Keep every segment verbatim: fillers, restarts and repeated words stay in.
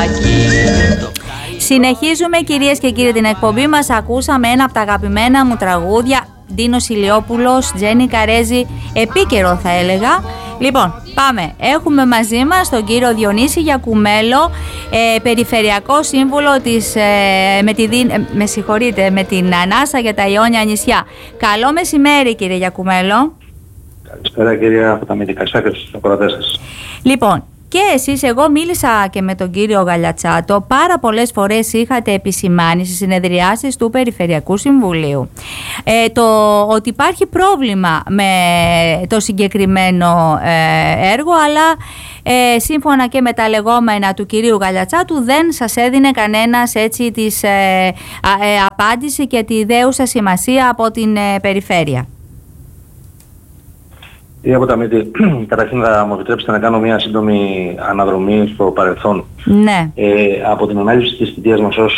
ακίνητο. Συνεχίζουμε κυρίες και κύριοι την εκπομπή μας. Ακούσαμε ένα από τα αγαπημένα μου τραγούδια, Ντίνος Ηλιόπουλος, Τζένι Καρέζη, επίκαιρο θα έλεγα. Λοιπόν, πάμε. Έχουμε μαζί μας τον κύριο Διονύση Γιακουμέλο, ε, Περιφερειακό Σύμβουλο της, ε, με, τη, ε, με, συγχωρείτε, με την ανάσα για τα Ιόνια νησιά. Καλό μεσημέρι κύριε Γιακουμέλο. Καλησπέρα κυρία από τα Μυδικαστά και στους ακροατές σας. Λοιπόν, και εσείς, εγώ μίλησα και με τον κύριο Γαλατσάτο, πάρα πολλές φορές είχατε επισημάνει στις συνεδριάσεις του Περιφερειακού Συμβουλίου ε, το ότι υπάρχει πρόβλημα με το συγκεκριμένο ε, έργο, αλλά ε, σύμφωνα και με τα λεγόμενα του κυρίου Γαλατσάτου δεν σας έδινε κανένας έτσι της ε, ε, απάντηση και τη δέουσα σημασία από την ε, Περιφέρεια. Κύριε Ποταμίτη, καταρχήν θα μου επιτρέψετε να κάνω μια σύντομη αναδρομή στο παρελθόν. Ναι. Ε, από την ανάλυση της θητείας μας ως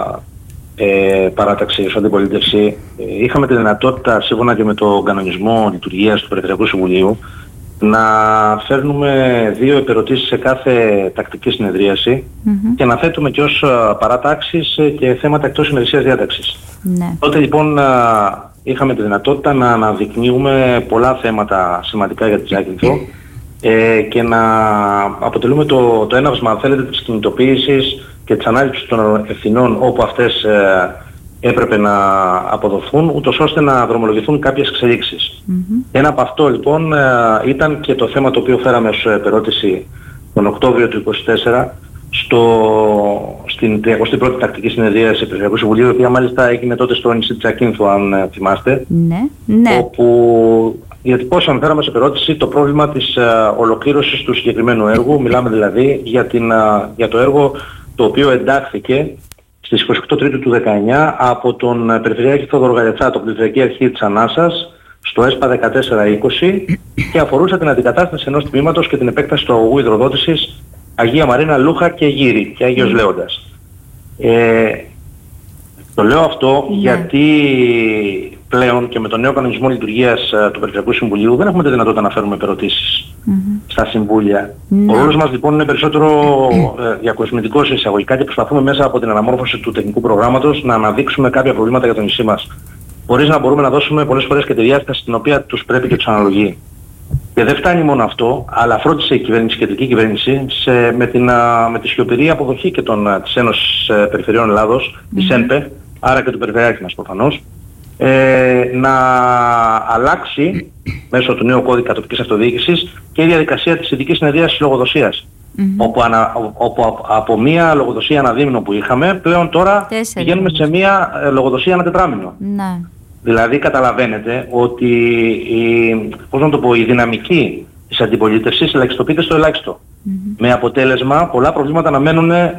ε, παράταξη, ως αντιπολίτευση, ε, είχαμε τη δυνατότητα, σύμφωνα και με τον κανονισμό λειτουργίας του Περιφερειακού Συμβουλίου, να φέρνουμε δύο επερωτήσεις σε κάθε τακτική συνεδρίαση mm-hmm. και να θέτουμε και ως παράταξης και θέματα εκτός ημερησίας διάταξης. Ναι. Τότε λοιπόν είχαμε τη δυνατότητα να αναδεικνύουμε πολλά θέματα σημαντικά για τη Ζάκυνθο ε, και να αποτελούμε το, το έναυσμα, αν θέλετε, της κινητοποίησης και της ανάληψης των ευθυνών όπου αυτές ε, έπρεπε να αποδοθούν, ούτως ώστε να δρομολογηθούν κάποιες εξελίξεις. Mm-hmm. Ένα από αυτό λοιπόν ε, ήταν και το θέμα το οποίο φέραμε ως επερώτηση τον Οκτώβριο του είκοσι τέσσερα στο, στην τριακοστή πρώτη τακτική συνεδρίαση του Περιφερειακού Συμβουλίου, η οποία μάλιστα έγινε τότε στο νησί της Ζακύνθου, αν θυμάστε, ναι, ναι. όπου διατυπώσαμε, φέραμε σε ερώτηση το πρόβλημα της uh, ολοκλήρωσης του συγκεκριμένου έργου. Μιλάμε δηλαδή για, την, uh, για το έργο το οποίο εντάχθηκε στις είκοσι οκτώ Τρίτου του δεκαεννιά από τον uh, Περιφερειάρχη Θόδωρο Γαλατσάτο, τον Περιφερειακή Αρχή της Ανάσας, στο ΕΣΠΑ δεκατέσσερα είκοσι και αφορούσε την αντικατάσταση ενός τμήματος και την επέκταση του αγωγού υδροδότησης Αγία Μαρίνα, Λούχα και Γύρι και Άγιος Λέοντας. Ε, το λέω αυτό yeah. γιατί πλέον και με τον νέο κανονισμό λειτουργίας uh, του Περιφερειακού Συμβουλίου δεν έχουμε τη δυνατότητα να φέρουμε επερωτήσεις mm-hmm. στα συμβούλια. Mm-hmm. Ο ρόλος μας λοιπόν είναι περισσότερο uh, διακοσμητικός εισαγωγικά και προσπαθούμε μέσα από την αναμόρφωση του τεχνικού προγράμματος να αναδείξουμε κάποια προβλήματα για το νησί μας. Χωρίς να μπορούμε να δώσουμε πολλές φορές και τη διάσταση την οποία τους πρέπει και τους αναλογεί. Και δεν φτάνει μόνο αυτό, αλλά φρόντισε η κυβέρνηση, η κεντρική κυβέρνηση, σε, με, την, με τη σιωπηρή αποδοχή και των, της Ένωσης Περιφερειών Ελλάδος, mm-hmm. της ΕΝΠΕ, άρα και του Περιφερειάρχη μας προφανώς, ε, να αλλάξει μέσω του νέου κώδικα τοπικής αυτοδιοίκησης και η διαδικασία της ειδικής συνεδρίασης λογοδοσίας. Mm-hmm. Όπου, ανα, όπου από, από μία λογοδοσία αναδίμηνο που είχαμε, πλέον τώρα Τέσσερι. πηγαίνουμε σε μία λογοδοσία ένα τετράμηνο. Ναι. Δηλαδή καταλαβαίνετε ότι η, πώς να το πω, η δυναμική της αντιπολίτευσης ελαχιστοποιείται στο ελάχιστο. Mm-hmm. Με αποτέλεσμα πολλά προβλήματα να μένουν ε,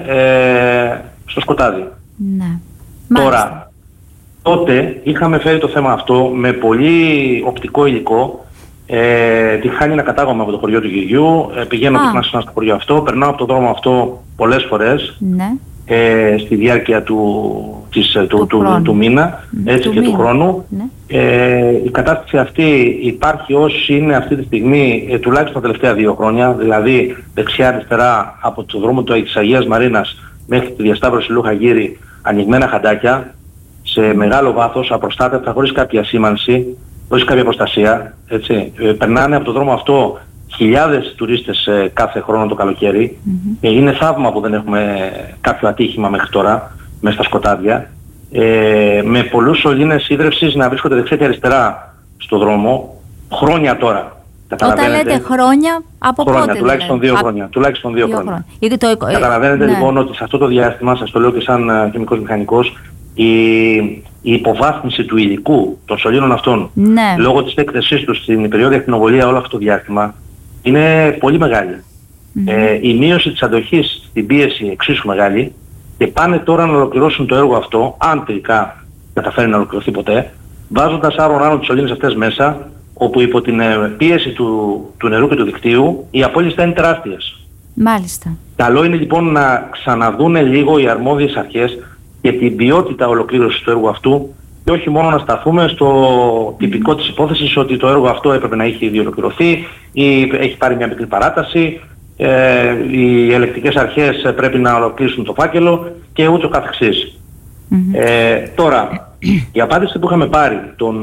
στο σκοτάδι. Ναι. Τώρα, Μάλιστα. τότε είχαμε φέρει το θέμα αυτό με πολύ οπτικό υλικό. Ε, τη χάνει να κατάγομαι από το χωριό του Γυριού, ε, πηγαίνω συχνά στο χωριό αυτό, περνάω από το δρόμο αυτό πολλές φορές. Ναι. Ε, στη διάρκεια του, της, του, του, του, του μήνα, έτσι του και μήνα. του χρόνου. Ναι. Ε, η κατάσταση αυτή υπάρχει όσοι είναι αυτή τη στιγμή, ε, τουλάχιστον τα τελευταία δύο χρόνια, δηλαδή δεξιά-αριστερά από το δρόμο του, της Αγίας Μαρίνας μέχρι τη διασταύρωση Λούχα Γύρι, ανοιγμένα χαντάκια, σε μεγάλο βάθος, απροστάτευτα, χωρίς κάποια σήμανση, χωρίς κάποια προστασία. Έτσι. Ε, περνάνε από το δρόμο αυτό χιλιάδες τουρίστες ε, κάθε χρόνο το καλοκαίρι. Mm-hmm. Ε, είναι θαύμα που δεν έχουμε κάποιο ατύχημα μέχρι τώρα μέσα στα σκοτάδια. Ε, με πολλούς σωλήνες ίδρευσης να βρίσκονται δεξιά και αριστερά στο δρόμο. Χρόνια τώρα. Όταν λέτε χρόνια, από χρόνια, πότε τουλάχιστον δύο Α... χρόνια. Τουλάχιστον δύο, δύο χρόνια. χρόνια. Το... Καταλαβαίνετε ναι. λοιπόν ότι σε αυτό το διάστημα, σας το λέω και σαν uh, χημικός μηχανικός, η, η υποβάθμιση του υλικού των σωλήνων αυτών ναι. λόγω της έκθεσής τους στην περιόδια ακτινοβολία όλο αυτό το διάστημα είναι πολύ μεγάλη. Mm-hmm. Ε, η μείωση της αντοχής στην πίεση εξίσου μεγάλη και πάνε τώρα να ολοκληρώσουν το έργο αυτό, αν τελικά καταφέρει να ολοκληρωθεί ποτέ, βάζοντας άρον άνω τις σωλήνες αυτές μέσα, όπου υπό την ε, πίεση του, του νερού και του δικτύου οι απώλειες θα είναι τεράστιες. Μάλιστα. Καλό είναι λοιπόν να ξαναδούνε λίγο οι αρμόδιες αρχές και την ποιότητα ολοκλήρωσης του έργου αυτού και όχι μόνο να σταθούμε στο τυπικό της υπόθεσης ότι το έργο αυτό έπρεπε να έχει ήδη ολοκληρωθεί ή έχει πάρει μια μικρή παράταση ε, οι ελεκτικές αρχές πρέπει να ολοκληρώσουν το φάκελο και ούτω καθεξής. Mm-hmm. Ε, τώρα, η απάντηση που είχαμε πάρει τον,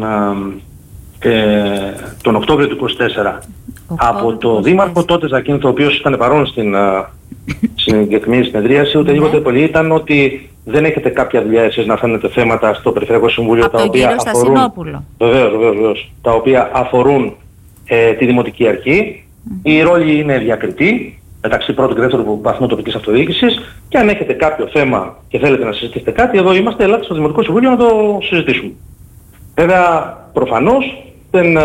ε, τον Οκτώβριο του είκοσι τέσσερα από το Δήμαρχο τότε Ζακίνθου, ο οποίος ήταν παρόν στην, στην συγκεκριμένη συνεδρίαση, ούτε λίγο πολύ, ήταν ότι δεν έχετε κάποια δουλειά εσείς να φαίνετε θέματα στο Περιφερειακό Συμβούλιο από τα οποία αφορούν, βεβαίως, βεβαίως, βεβαίως, τα οποία αφορούν ε, τη Δημοτική Αρχή. Mm-hmm. Η ρόλη είναι διακριτή μεταξύ πρώτου και δεύτερου βαθμού τοπικής αυτοδιοίκησης και αν έχετε κάποιο θέμα και θέλετε να συζητήσετε κάτι, εδώ είμαστε, ελάτε στο Δημοτικό Συμβούλιο να το συζητήσουμε. Βέβαια, προφανώς δεν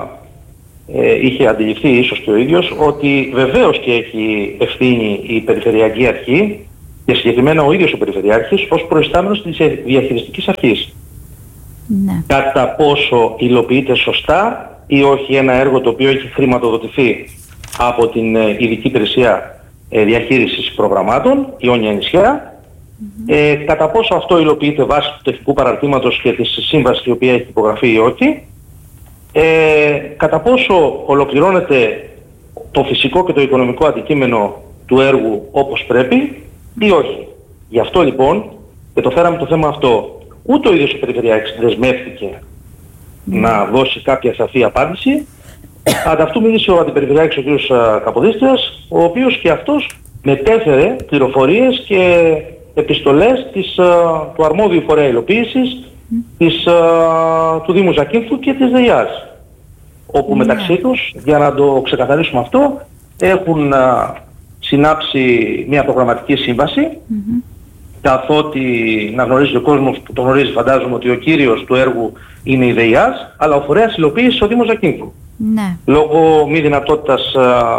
ε, είχε αντιληφθεί ίσως και ο ίδιος ότι βεβαίως και έχει ευθύνη η Περιφερειακή Αρχή και συγκεκριμένα ο ίδιος ο Περιφερειάρχης ως προϊστάμενος της διαχειριστικής αρχής. Ναι. Κατά πόσο υλοποιείται σωστά ή όχι ένα έργο το οποίο έχει χρηματοδοτηθεί από την ε, Ειδική Υπηρεσία ε, Διαχείρισης Προγραμμάτων, Ιόνια Νησιά, mm-hmm. ε, κατά πόσο αυτό υλοποιείται βάσει του τεχνικού παραρτήματος και της σύμβασης η οποία έχει υπογραφεί ή όχι, ε, κατά πόσο ολοκληρώνεται το φυσικό και το οικονομικό αντικείμενο του έργου όπως πρέπει ή όχι. Γι' αυτό λοιπόν, και το φέραμε το θέμα αυτό, ούτε ο ίδιος ο Περιφερειάρχης δεσμεύτηκε mm. να δώσει κάποια σαφή απάντηση. Ανταυτού μίλησε ο Αντιπεριφερειάρχης ο κ. Καποδίστριας, ο οποίος και αυτός μετέφερε πληροφορίες και επιστολές της, του αρμόδιου φορέα υλοποίησης mm. της, του Δήμου Ζακίνθου και της ΔΕΙΑΣ, όπου mm. μεταξύ τους, για να το ξεκαθαρίσουμε αυτό, έχουν συνάψει μια προγραμματική σύμβαση, mm-hmm. καθότι να γνωρίζει ο κόσμος που το γνωρίζει, φαντάζομαι ότι ο κύριος του έργου είναι η ΔΕΙΑΣ, αλλά ο φορέας υλοποίησης ο Δήμος Ζακίνθου. Ναι. Λόγω μη δυνατότητας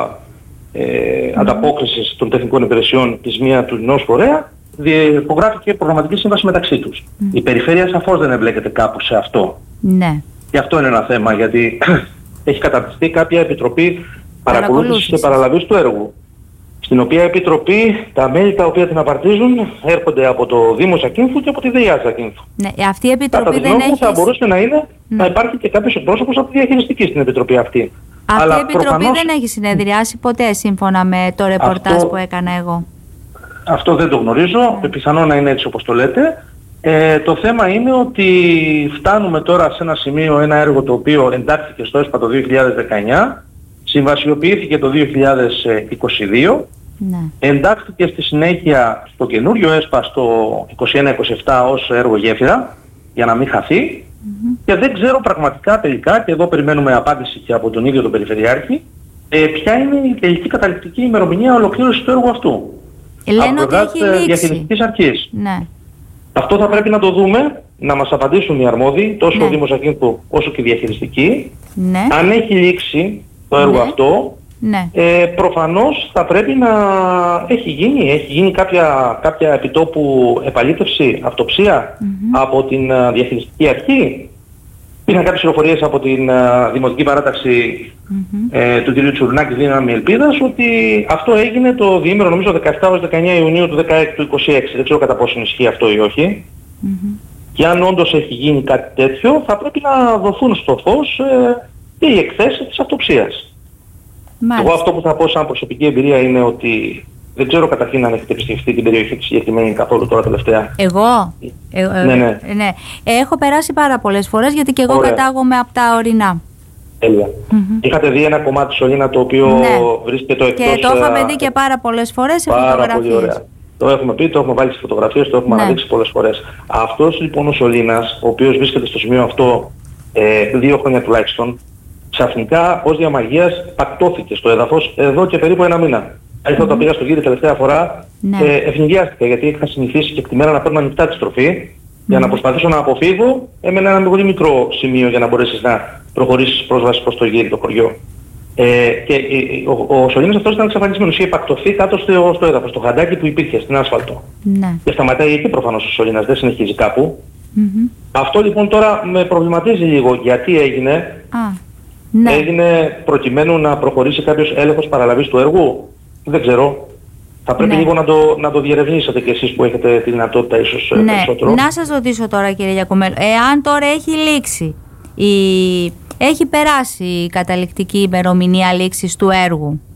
ε, mm-hmm. ανταπόκρισης των τεχνικών υπηρεσιών της μία του ενός φορέα, υπογράφηκε προγραμματική σύμβαση μεταξύ τους. Mm-hmm. Η περιφέρεια σαφώς δεν εμπλέκεται κάπου σε αυτό. Ναι. Και αυτό είναι ένα θέμα, γιατί έχει καταρτιστεί κάποια επιτροπή παρακολούθησης και παραλαβής του έργου, στην οποία επιτροπή τα μέλη τα οποία την απαρτίζουν έρχονται από το Δήμο Ζακίνθου και από τη ΔΕΙΑΣ Ζακίνθου. Ναι, αυτή η επιτροπή Κατά δεν έχει... θα μπορούσε να είναι mm. να υπάρχει και κάποιος εκπρόσωπος από τη διαχειριστική στην επιτροπή αυτή. Αυτή Αλλά η επιτροπή προφανώς... δεν έχει συνεδριάσει ποτέ σύμφωνα με το ρεπορτάζ αυτό... που έκανα εγώ. Αυτό δεν το γνωρίζω, mm. πιθανό να είναι έτσι όπως το λέτε. Ε, το θέμα είναι ότι φτάνουμε τώρα σε ένα σημείο, ένα έργο το οποίο εντάχθηκε στο ΕΣΠΑ το δύο χιλιάδες δεκαεννιά, συμβασιοποιήθηκε το δύο χιλιάδες είκοσι δύο, ναι. εντάχθηκε στη συνέχεια στο καινούριο ΕΣΠΑ στο είκοσι ένα είκοσι επτά ως έργο γέφυρα, για να μην χαθεί, mm-hmm. και δεν ξέρω πραγματικά τελικά, και εδώ περιμένουμε απάντηση και από τον ίδιο τον Περιφερειάρχη, ε, ποια είναι η τελική καταληκτική ημερομηνία ολοκλήρωσης του έργου αυτού. Λένε ότι έχει λήξει. Διαχειριστικής αρχής. Ναι. Αυτό θα πρέπει να το δούμε, να μας απαντήσουν οι αρμόδιοι, τόσο ναι. ο Δήμος Ζακίνθου όσο και η διαχειριστική. Ναι. Αν έχει λήξει το έργο ναι. αυτό, ναι. ε, προφανώς θα πρέπει να έχει γίνει, έχει γίνει κάποια, κάποια επιτόπου επαλήθευση, αυτοψία mm-hmm. από την uh, διαχειριστική αρχή. Υπήρχαν κάποιες πληροφορίες από την uh, Δημοτική Παράταξη mm-hmm. ε, του κ. Τσουρνάκη, δύναμη ελπίδας, ότι αυτό έγινε το διήμερο νομίζω δεκαεπτά έως δεκαεννιά Ιουνίου του δεκαέξι, του είκοσι έξι. Δεν ξέρω κατά πόσο ισχύει αυτό ή όχι. Mm-hmm. Και αν όντως έχει γίνει κάτι τέτοιο, θα πρέπει να δοθούν στο φως ε, και οι εκθέσεις της αυτοψίας. Μάλιστα. Εγώ αυτό που θα πω σαν προσωπική εμπειρία είναι ότι δεν ξέρω καταρχήν αν έχετε επισκεφτεί την περιοχή της συγκεκριμένη καθόλου τώρα τελευταία. Εγώ? Ε, ε, ναι, ναι. ναι. Έχω περάσει πάρα πολλές φορές γιατί και εγώ Ωραία. κατάγομαι από τα ορεινά. Τέλεια. Mm-hmm. Είχατε δει ένα κομμάτι της Σωλήνα το οποίο ναι. βρίσκεται εκτός... Και το είχαμε δει και πάρα πολλές φορές σε πάρα φωτογραφίες. Πολύ ωραία. Το έχουμε πει, το έχουμε βάλει στις φωτογραφίες, το έχουμε ναι. αναδείξει πολλές φορές. Αυτός λοιπόν ο Σωλήνας, ο οποίος βρίσκεται στο σημείο αυτό ε, δύο χρόνια τουλάχιστον, ξαφνικά ως διαμαγείας πακτώθηκε στο έδαφος εδώ και περίπου ένα μήνα. Έτσι όταν mm-hmm. πήγα στον κύριο τελευταία φορά ναι. ε, ευνηδιάστηκα, γιατί είχα συνηθίσει και εκτιμένα να παίρνω ανοιχτά τη στροφή mm-hmm. για να προσπαθήσω να αποφύγω. Έμενε ένα πολύ μικρό σημείο για να μπορέσεις να προχωρήσεις πρόσβαση προς το γύρι, το χωριό. Ε, και ε, ο, ο Σωλήνας αυτός ήταν εξαφανισμένος, είχε πακτωθεί κάτω στο, στο έδαφος, στο χαντάκι που υπήρχε στην άσφαλτο. Ναι. Και σταματάει εκεί προφανώς ο Σωλήνας, δεν συνεχίζει κάπου. Mm-hmm. Αυτό λοιπόν τώρα με προβληματίζει λίγο, γιατί έγινε. Ah. Ναι. Έγινε προκειμένου να προχωρήσει κάποιος έλεγχος παραλαβής του έργου. Δεν ξέρω. Θα πρέπει ναι. λίγο να το, να το διερευνήσετε κι εσείς που έχετε τη δυνατότητα ίσως ναι. περισσότερο. Να σας ρωτήσω τώρα κύριε Γιακουμέλο, εάν τώρα έχει λήξει, η... έχει περάσει η καταληκτική ημερομηνία λήξης του έργου,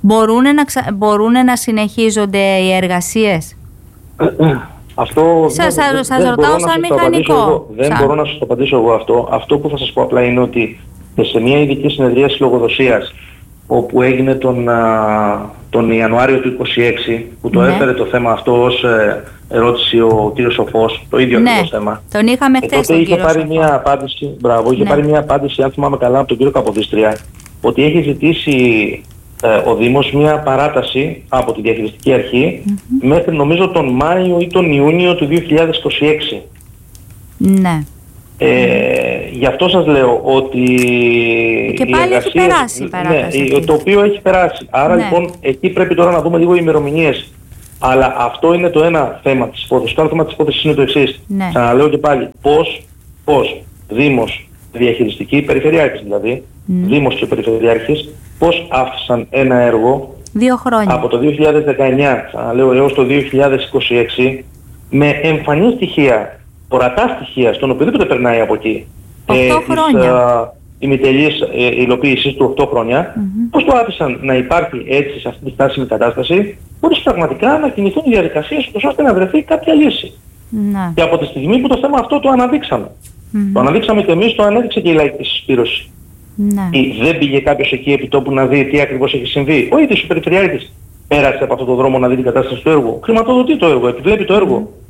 Μπορούν να, ξα... μπορούν να συνεχίζονται οι εργασίες? Αυτό σας, δεν, σας, δεν, σας ρωτάω σαν μηχανικό. Δεν σαν... μπορώ να σας το απαντήσω εγώ αυτό. Αυτό που θα σας πω απλά είναι ότι σε μια ειδική συνεδρίαση λογοδοσίας όπου έγινε τον, α, τον Ιανουάριο του είκοσι έξι, που το ναι. έφερε το θέμα αυτό ως ε, ερώτηση ο κύριος Σοφός, το ίδιο ναι. αυτό το θέμα. Τον είχαμε χθες ε, τότε είχε πάρει μια απάντηση, μπράβο, είχε ναι. πάρει μια απάντηση, αν θυμάμαι καλά, από τον κύριο Καποδίστρια, ότι έχει ζητήσει ε, ο Δήμος μια παράταση από τη διαχειριστική αρχή mm-hmm. μέχρι νομίζω τον Μάιο ή τον Ιούνιο του δύο χιλιάδες είκοσι έξι. Ναι. Ε, γι' αυτό σας λέω ότι και πάλι έχει περάσει η παράταση. Ναι, το οποίο έχει περάσει. Άρα ναι. λοιπόν εκεί πρέπει τώρα να δούμε λίγο οι ημερομηνίες. Αλλά αυτό είναι το ένα θέμα της υπόθεσης. Το άλλο θέμα της υπόθεσης είναι το εξής. Ναι. Ξαναλέω και πάλι, πώς, πώς Δήμος, διαχειριστική, περιφερειάρχης δηλαδή, mm. Δήμος και περιφερειάρχης, πώς άφησαν ένα έργο δύο χρόνια. Από το δύο χιλιάδες δεκαεννιά, ξαναλέω, έως το δύο χιλιάδες είκοσι έξι, με εμφανή στοιχεία, ορατά στοιχεία, στον οποιοδήποτε περνάει από εκεί, οκτώ ε, χρόνια. Της, ημιτελής ε, υλοποίησης του οκτώ χρόνια, mm-hmm. πώς το άφησαν να υπάρχει έτσι σε αυτή τη στάσιμη κατάσταση, χωρίς πραγματικά να κινηθούν οι διαδικασίες ώστε να βρεθεί κάποια λύση. Mm-hmm. Και από τη στιγμή που το θέμα αυτό το αναδείξαμε. Mm-hmm. Το αναδείξαμε και εμείς, το ανέδειξε και η λαϊκή συσπήρωση. Mm-hmm. Ή δεν πήγε κάποιος εκεί επί τόπου να δει τι ακριβώς έχει συμβεί. Ο ίδιος ο περιφερειάρχης πέρασε από αυτόν τον δρόμο να δει την κατάσταση του έργου. Χρηματοδοτεί το έργο, επιβλέπει το έργο. Mm-hmm.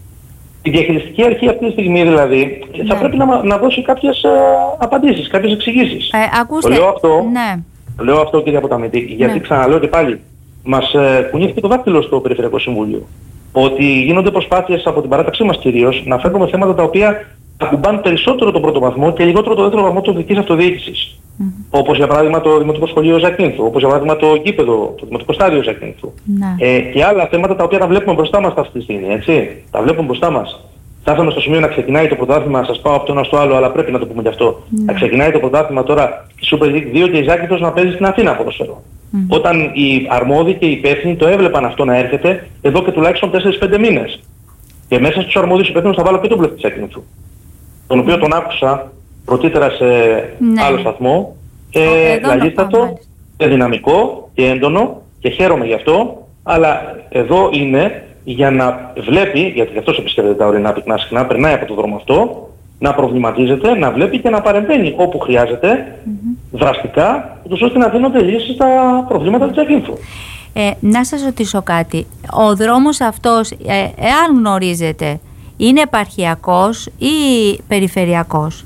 Η διαχειριστική αρχή αυτή τη στιγμή δηλαδή ναι. θα πρέπει να, να δώσει κάποιες ε, απαντήσεις, κάποιες εξηγήσεις. Ε, ακούστε, το λέω αυτό, ναι. το λέω αυτό κύριε Αποταμητή, γιατί ναι. ξαναλέω και πάλι, μας ε, κουνήθηκε το δάκτυλο στο Περιφερειακό Συμβούλιο. Ότι γίνονται προσπάθειες από την παράταξή μας κυρίως να φέρνουμε θέματα τα οποία ακουμπάν περισσότερο τον πρώτο βαθμό και λιγότερο το δεύτερο βαθμό της δικής αυτοδιοίκησης. Mm-hmm. Όπως για παράδειγμα το Δημοτικό Σχολείο Ζακίνθου, όπως για παράδειγμα το γήπεδο, το Δημοτικό Στάδιο Ζακίνθου. Mm-hmm. Ε, και άλλα θέματα τα οποία τα βλέπουμε μπροστά μας αυτή τη στιγμή, έτσι. Τα βλέπουμε μπροστά μας. Φτάσαμε στο σημείο να ξεκινάει το πρωτάθλημα, σας πάω από το ένα στο άλλο, αλλά πρέπει να το πούμε και αυτό. Mm. Να ξεκινάει το πρωτάθλημα τώρα η Super League δύο και η Ζάκυνθος να παίζει στην Αθήνα ποδόσφαιρο. Mm. Όταν οι αρμόδιοι και οι υπεύθυνοι το έβλεπαν αυτό να έρχεται εδώ και τουλάχιστον τέσσερις πέντε μήνες. Και μέσα στους αρμόδιους υπεύθυνους θα βάλω και τον Βλεφτή της Ζάκυνθου, τον οποίο τον άκουσα πρωτήτερα σε ναι. άλλο σταθμό, και λαγίστατο και δυναμικό και έντονο και χαίρομαι γι' αυτό, αλλά εδώ είναι για να βλέπει, γιατί αυτός επισκέπτεται τα ορεινά πυκνά συχνά, περνάει από το δρόμο αυτό, να προβληματίζεται, να βλέπει και να παρεμβαίνει όπου χρειάζεται, mm-hmm. δραστικά, ώστε να δίνονται λύσεις στα προβλήματα της Ζακίνθου. Ε, να σας ρωτήσω κάτι. Ο δρόμος αυτός, ε, εάν γνωρίζετε, είναι επαρχιακός ή περιφερειακός?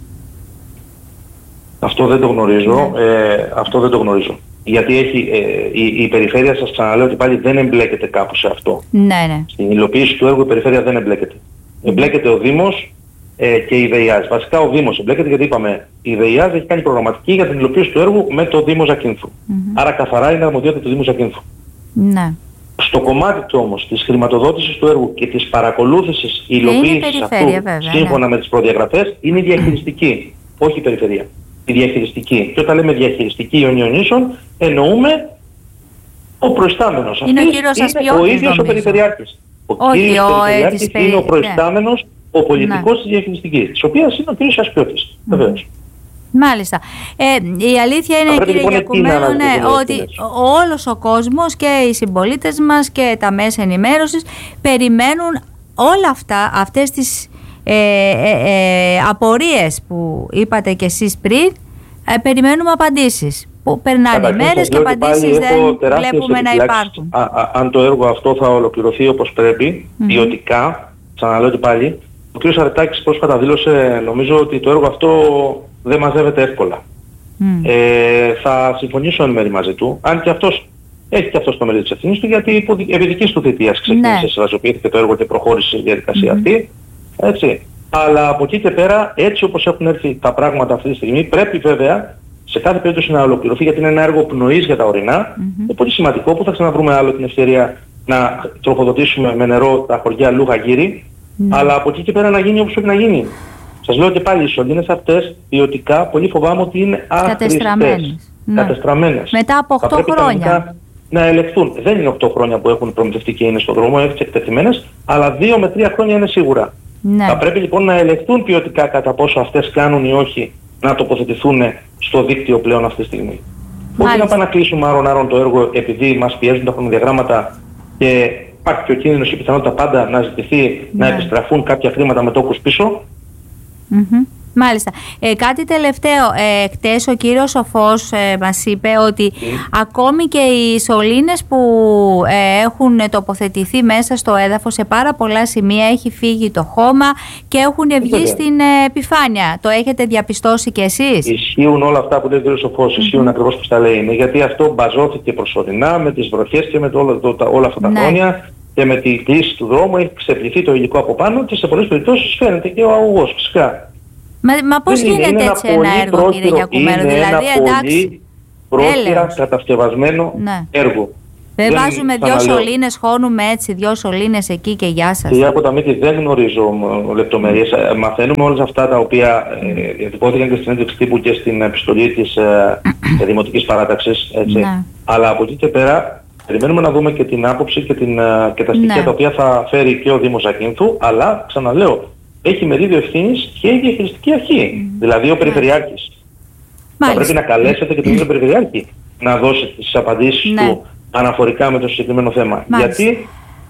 Αυτό δεν το γνωρίζω. Ναι. Ε, αυτό δεν το γνωρίζω. Γιατί έχει, ε, η, η περιφέρεια, σας ξαναλέω και πάλι, δεν εμπλέκεται κάπου σε αυτό. Ναι, ναι. Στην υλοποίηση του έργου η περιφέρεια δεν εμπλέκεται. Εμπλέκεται ο Δήμος ε, και η ΔΕΙΑΖ. Βασικά ο Δήμος εμπλέκεται γιατί είπαμε η ΔΕΙΑΖ έχει κάνει προγραμματική για την υλοποίηση του έργου με το Δήμο Ζακίνθου. Mm-hmm. Άρα καθαρά είναι αρμοδιότητα του Δήμου Ζακίνθου. Ναι. Στο κομμάτι του όμως της χρηματοδότησης του έργου και της παρακολούθησης υλοποίησης αυτού βέβαια, σύμφωνα ναι. με τις προδιαγραφές είναι η διαχειριστική, όχι η περιφερεια. Η διαχειριστική. Και όταν λέμε διαχειριστική ιονιονίσεων εννοούμε ο προϊστάμενος. Είναι ο κύριος Ασπιώτης, ο ίδιος ο περιφερειάρχης. Ο όχι, κύριος ο, περιφερειάρχης ε, είναι ο προϊστάμενος, ναι. ο πολιτικός ναι. της διαχειριστικής, της οποίας είναι ο κύριος Ασπιώτης. Mm. Βεβαίως. Μάλιστα. Ε, η αλήθεια είναι, κύριε λοιπόν Γιακουμένο, ναι, ότι όλος ο κόσμος και οι συμπολίτες μας και τα μέσα ενημέρωσης περιμένουν όλα αυτά, αυτές τις ε, ε, ε, απορίες που είπατε κι εσείς πριν, ε, περιμένουμε απαντήσεις. Που περνάνε οι μέρες και απαντήσεις δεν βλέπουμε να υπάρχουν. Α, α, αν το έργο αυτό θα ολοκληρωθεί όπως πρέπει, mm-hmm. ποιοτικά, ξαναλέω και πάλι, ο κ. Αρετάκης πρόσφατα δήλωσε, νομίζω ότι το έργο αυτό δεν μαζεύεται εύκολα. Mm. Ε, θα συμφωνήσω εν μέρει μαζί του, αν και αυτός έχει και αυτός το μερίδιο της ευθύνης του, γιατί επί δικής του θητείας ξεκίνησε, ναι. συλλαζοποιήθηκε το έργο και προχώρησε η διαδικασία mm-hmm. αυτή. Έτσι. Αλλά από εκεί και πέρα, έτσι όπως έχουν έρθει τα πράγματα αυτή τη στιγμή, πρέπει βέβαια σε κάθε περίπτωση να ολοκληρωθεί, γιατί είναι ένα έργο πνοής για τα ορεινά. Mm-hmm. Είναι πολύ σημαντικό που θα ξαναβρούμε άλλο την ευκαιρία να τροφοδοτήσουμε με νερό τα χωριά Λούγα Γύρι, mm-hmm. αλλά από εκεί και πέρα να γίνει όπως πρέπει να γίνει. Σας λέω και πάλι, οι σωλήνες αυτές ποιοτικά πολύ φοβάμαι ότι είναι άχρηστες. Κατεστραμμένες. Μετά από οκτώ χρόνια. Να ελεγχθούν. Δεν είναι οκτώ χρόνια που έχουν προμηθευτεί και είναι στον δρόμο, έτσι εκτεθειμένες, αλλά δύο με τρία χρόνια είναι σίγουρα. Ναι. Θα πρέπει λοιπόν να ελεγχθούν ποιοτικά κατά πόσο αυτές κάνουν ή όχι να τοποθετηθούν στο δίκτυο πλέον αυτή τη στιγμή. Όχι να πάμε να κλείσουμε άρον-άρον το έργο επειδή μας πιέζουν τα χρονοδιαγράμματα και υπάρχει και ο κίνδυνος ή πιθανότητα πάντα να ζητηθεί ναι. να επιστραφούν κάποια χρήματα με τόκους πίσω. Mm-hmm. Μάλιστα. Ε, κάτι τελευταίο. Ε, χτες ο κύριος Σοφός ε, μας είπε ότι mm. ακόμη και οι σωλήνες που ε, έχουν τοποθετηθεί μέσα στο έδαφος σε πάρα πολλά σημεία έχει φύγει το χώμα και έχουν βγει mm. στην ε, επιφάνεια. Το έχετε διαπιστώσει κι εσείς? Ισχύουν όλα αυτά που λέει ο κύριος Σοφός. Mm-hmm. Ισχύουν ακριβώς όπως τα λέει. Είναι γιατί αυτό μπαζώθηκε προσωρινά με τις βροχές και με το, το, το, όλα αυτά τα ναι. χρόνια και με τη κλίση του δρόμου έχει ξεπληθεί το υλικό από πάνω και σε πολλές περιπτώσεις φαίνεται και ο αγωγός φυσικά. Μα, μα πώς είναι, γίνεται είναι έτσι ένα, ένα έργο, κύριε Γιακουμέλο? Είναι δηλαδή, ένα πολύ πρόχειρα κατασκευασμένο ναι. έργο. Δεν, δεν βάζουμε δυο σωλήνες, χώνουμε έτσι δυο σωλήνες εκεί και γεια σας. Κυρία Κοταμίτη, δεν γνωρίζω λεπτομέρειες. Μαθαίνουμε όλα αυτά τα οποία ε, διατυπώθηκαν και στην έντευξη τύπου και στην επιστολή της ε, Δημοτικής Παράταξης. Έτσι. Ναι. Αλλά από εκεί και πέρα περιμένουμε να δούμε και την άποψη και, την, και τα στοιχεία ναι. τα οποία θα φέρει και ο Δήμος Ζακίνθου. Αλλά ξαναλέω, έχει μερίδιο ευθύνης και η διαχειριστική αρχή, mm. δηλαδή ο Περιφερειάρχης. Θα πρέπει να καλέσετε και τον ίδιο Περιφερειάρχη να δώσει τις απαντήσεις ναι. του αναφορικά με το συγκεκριμένο θέμα. Μάλιστα. Γιατί,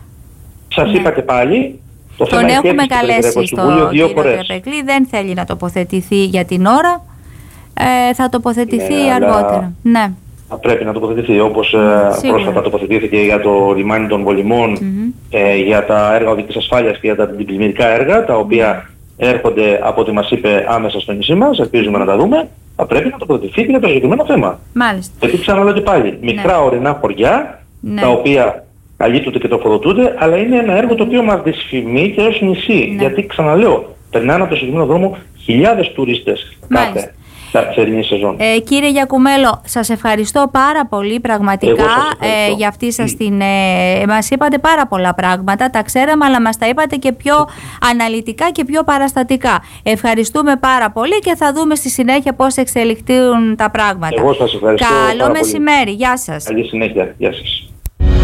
σας ναι. είπα και πάλι, το τον θέμα έχουμε έχει καλέσει στο κύριο Τρεπεκλή, δεν θέλει να τοποθετηθεί για την ώρα, ε, θα τοποθετηθεί ναι, αργότερα. Ναι. Θα πρέπει να τοποθετηθεί, όπως ε, πρόσφατα τοποθετήθηκε για το λιμάνι των Βολιμών, mm-hmm. ε, για τα έργα οδικής ασφάλειας και για τα πλημμυρικά έργα, τα οποία έρχονται από ό,τι μας είπε άμεσα στο νησί μας, ελπίζουμε να τα δούμε, θα πρέπει να τοποθετηθεί και για το συγκεκριμένο θέμα. Μάλιστα. Γιατί ξαναλέω και πάλι, μικρά ναι. ορεινά χωριά, ναι. τα οποία καλύπτονται και τροφοδοτούνται, αλλά είναι ένα έργο το οποίο μας δυσφημεί και ως νησί. Ναι. Γιατί ξαναλέω, περνάνε από το συγκεκριμένο δρόμο χιλιάδες τουρίστες κάθε. Σεζόν. Ε, κύριε Γιακουμέλο, σας ευχαριστώ πάρα πολύ πραγματικά ε, για αυτή σας την... Ε, μας είπατε πάρα πολλά πράγματα, τα ξέραμε, αλλά μας τα είπατε και πιο αναλυτικά και πιο παραστατικά. Ευχαριστούμε πάρα πολύ και θα δούμε στη συνέχεια πώς εξελιχθούν τα πράγματα. Εγώ σας ευχαριστώ. Καλό μεσημέρι. Γεια σας. Καλή συνέχεια. Γεια σας.